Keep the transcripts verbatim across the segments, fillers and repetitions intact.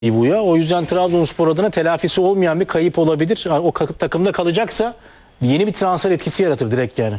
Vivu'ya. O yüzden Trabzonspor adına telafisi olmayan bir kayıp olabilir. O takımda kalacaksa yeni bir transfer etkisi yaratır direkt yani.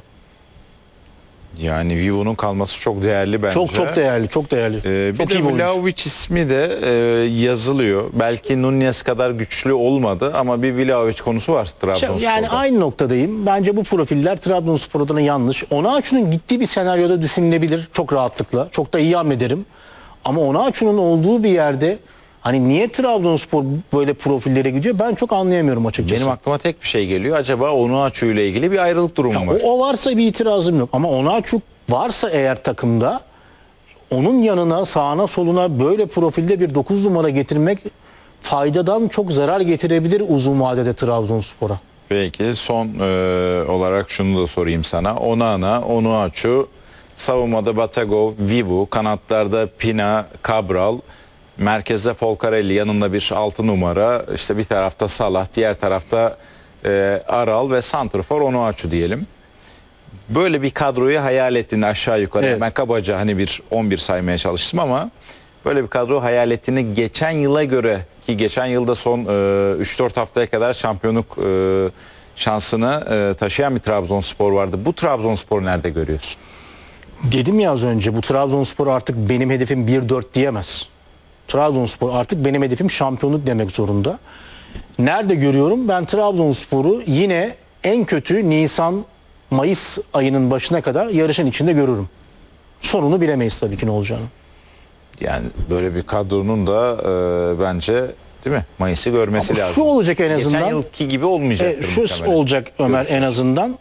Yani Vivu'nun kalması çok değerli bence. Çok çok değerli, çok değerli. Ee, çok bir de Vlahovic ismi de e, yazılıyor. Belki Nunez kadar güçlü olmadı ama bir Vlahovic konusu var Trabzonspor'da. Yani aynı noktadayım. Bence bu profiller Trabzonspor adına yanlış. Onaçu'nun gittiği bir senaryoda düşünülebilir çok rahatlıkla. Çok da iyi ederim. Ama Onaçu'nun olduğu bir yerde hani niye Trabzonspor böyle profillere gidiyor ben çok anlayamıyorum açıkçası. Benim aklıma tek bir şey geliyor. Acaba Onaçu ile ilgili bir ayrılık durumu ya var. O, o varsa bir itirazım yok. Ama Onaçu varsa eğer takımda onun yanına sağına soluna böyle profilde bir dokuz numara getirmek faydadan çok zarar getirebilir uzun vadede Trabzonspor'a. Peki son e, olarak şunu da sorayım sana. Onana, Onuachu, savunmada Batagov, Vivu, kanatlarda Pina, Cabral, merkezde Folcarelli, yanında bir altı numara, işte bir tarafta Salah, diğer tarafta e, Aral ve santrfor Onuachu diyelim. Böyle bir kadroyu hayal ettiğinde aşağı yukarı, evet. Ben kabaca hani bir on bir saymaya çalıştım ama böyle bir kadro hayal ettiğinde geçen yıla göre, ki geçen yılda son e, üç dört haftaya kadar şampiyonluk e, şansını e, taşıyan bir Trabzonspor vardı. Bu Trabzonspor nerede görüyorsun? Dedim ya az önce, bu Trabzonspor artık benim hedefim bir dört diyemez. Trabzonspor artık benim hedefim şampiyonluk demek zorunda. Nerede görüyorum? Ben Trabzonspor'u yine en kötü Nisan Mayıs ayının başına kadar yarışın içinde görürüm. Sonunu bilemeyiz tabii ki ne olacağını. Yani böyle bir kadronun da e, bence değil mi? Mayıs'ı görmesi Ama lazım. şu olacak en azından. Geçen yılki gibi olmayacak. E, şu olacak Ömer Görüşürüz. En azından.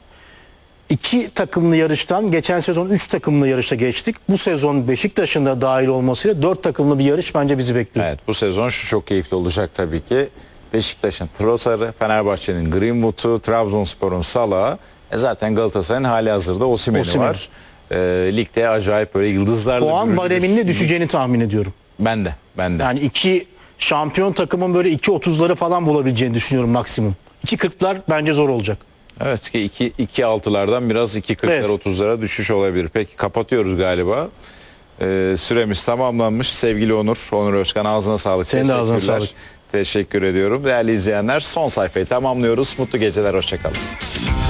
İki takımlı yarıştan geçen sezon üç takımlı yarışa geçtik. Bu sezon Beşiktaş'ın da dahil olmasıyla dört takımlı bir yarış bence bizi bekliyor. Evet, bu sezon şu çok keyifli olacak tabii ki. Beşiktaş'ın Trossard'ı, Fenerbahçe'nin Greenwood'u, Trabzonspor'un Salah'ı, e zaten Galatasaray'ın hali hazırda Osimhen'i Osimhen. var. E, ligde acayip böyle yıldızlarla Puan bareminde düşeceğini tahmin ediyorum. Ben de, ben de. Yani iki şampiyon takımın böyle iki otuzları falan bulabileceğini düşünüyorum maksimum. iki kırklar bence zor olacak. Evet ki iki, iki altılardan biraz iki kırklar evet. otuzlara düşüş olabilir. Peki kapatıyoruz galiba. Ee, süremiz tamamlanmış. Sevgili Onur, Onur Özkan ağzına sağlık. Senin de ağzına sağlık. Teşekkür ediyorum. Değerli izleyenler son sayfayı tamamlıyoruz. Mutlu geceler, hoşçakalın.